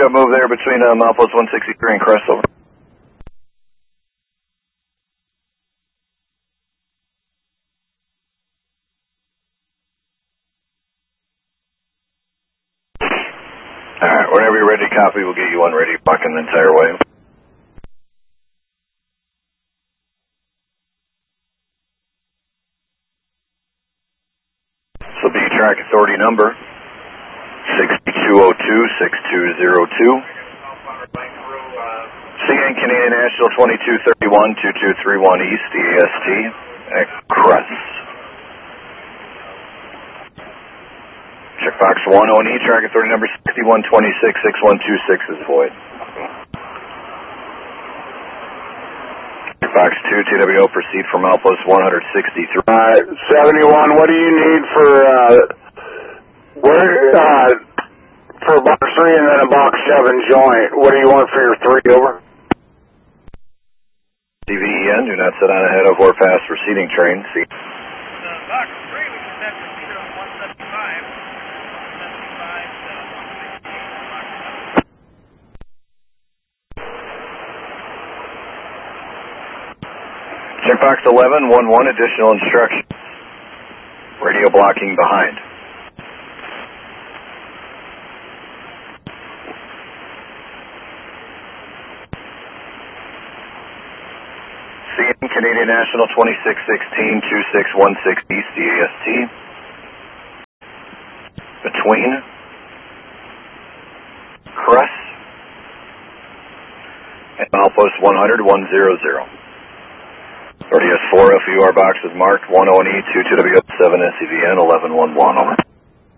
to move there between Milepost 163 and Crest, over. Alright, whenever you're ready to copy, we'll get you one ready, blocking the entire way. So B track authority number 6202-6202. CN Canadian National 2231-2231 East, EAST at Crest. Checkbox 1 O&E, track authority number 6126-6126 is void. Checkbox 2 TWO, proceed for Milepost 163. 71, what do you need for box 3 and then a box 7 joint? What do you want for your 3, over? CVEN, do not sit on ahead of or pass receding train. Box 3, we can set proceed on 175. Checkbox 11, 11, additional instruction. Radio blocking behind. CN Canadian National 2616-2616 East, EAST. Between Crest and Milepost 100-100. Already has 4 FUR boxes marked, 1 O&E, 2 TWO, 7 SCVN, 1111, over.